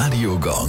Radio Gong.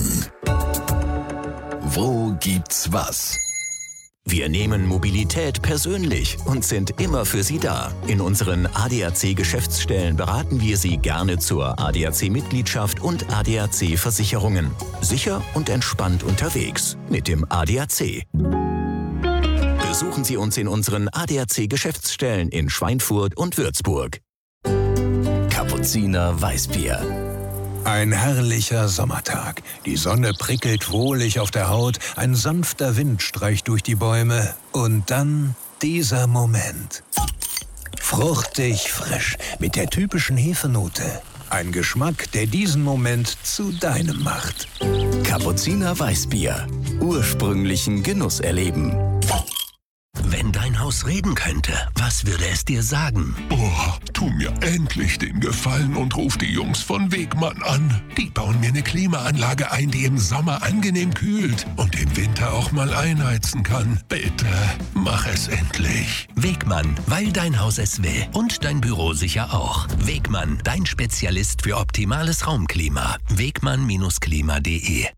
Wo gibt's was? Wir nehmen Mobilität persönlich und sind immer für Sie da. In unseren ADAC-Geschäftsstellen beraten wir Sie gerne zur ADAC-Mitgliedschaft und ADAC-Versicherungen. Sicher und entspannt unterwegs mit dem ADAC. Besuchen Sie uns in unseren ADAC-Geschäftsstellen in Schweinfurt und Würzburg. Kapuziner Weißbier. Ein herrlicher Sommertag. Die Sonne prickelt wohlig auf der Haut, ein sanfter Wind streicht durch die Bäume und dann dieser Moment. Fruchtig frisch mit der typischen Hefenote. Ein Geschmack, der diesen Moment zu deinem macht. Kapuziner Weißbier. Ursprünglichen Genuss erleben. Wenn dein Haus reden könnte, was würde es dir sagen? Oh, tu mir endlich den Gefallen und ruf die Jungs von Wegmann an. Die bauen mir eine Klimaanlage ein, die im Sommer angenehm kühlt und im Winter auch mal einheizen kann. Bitte, mach es endlich. Wegmann, weil dein Haus es will und dein Büro sicher auch. Wegmann, dein Spezialist für optimales Raumklima. Wegmann-klima.de.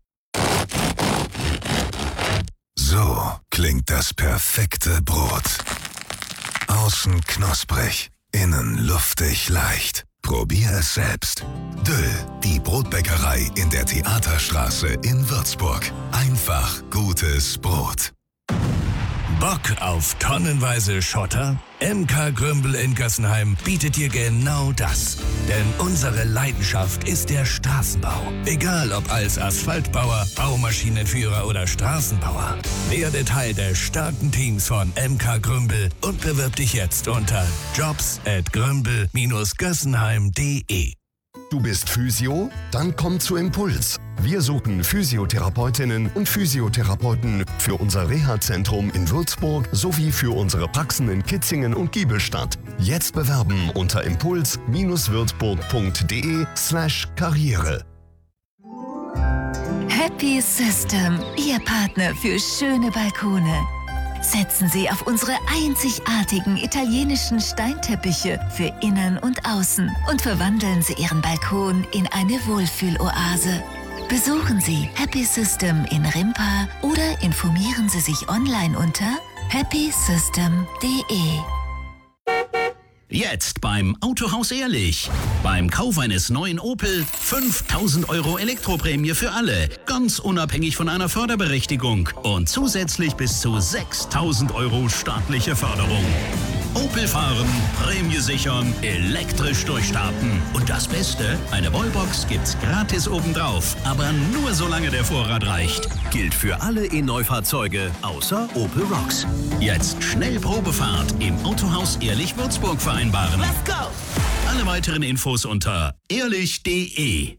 So klingt das perfekte Brot. Außen knusprig, innen luftig leicht. Probier es selbst. Düll, die Brotbäckerei in der Theaterstraße in Würzburg. Einfach gutes Brot. Bock auf tonnenweise Schotter? MK Grümbel in Gössenheim bietet dir genau das. Denn unsere Leidenschaft ist der Straßenbau. Egal ob als Asphaltbauer, Baumaschinenführer oder Straßenbauer. Werde Teil des starken Teams von MK Grümbel und bewirb dich jetzt unter jobs@grümbel-gössenheim.de. Du bist Physio? Dann komm zu Impuls. Wir suchen Physiotherapeutinnen und Physiotherapeuten für unser Reha-Zentrum in Würzburg sowie für unsere Praxen in Kitzingen und Giebelstadt. Jetzt bewerben unter impuls-würzburg.de/Karriere. Happy System, Ihr Partner für schöne Balkone. Setzen Sie auf unsere einzigartigen italienischen Steinteppiche für Innen und Außen und verwandeln Sie Ihren Balkon in eine Wohlfühloase. Besuchen Sie Happy System in Rimpa oder informieren Sie sich online unter happysystem.de. Jetzt beim Autohaus Ehrlich. Beim Kauf eines neuen Opel 5.000 € Elektroprämie für alle. Ganz unabhängig von einer Förderberechtigung. Und zusätzlich bis zu 6.000 € staatliche Förderung. Opel fahren, Prämie sichern, elektrisch durchstarten. Und das Beste, eine Wallbox gibt's gratis obendrauf. Aber nur solange der Vorrat reicht. Gilt für alle E-Neufahrzeuge außer Opel Rocks. Jetzt schnell Probefahrt im Autohaus Ehrlich Würzburg vereinbaren. Let's go! Alle weiteren Infos unter ehrlich.de.